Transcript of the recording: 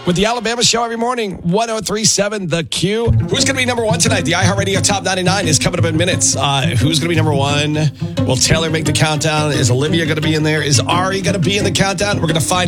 with the Alabama Show every morning, 103.7 The Q. Who's going to be number one tonight? The iHeartRadio Top 99 is coming up in minutes. Who's going to be number one? Will Taylor make the countdown? Is Olivia going to be in there? Is Ari going to be in the countdown? We're going to find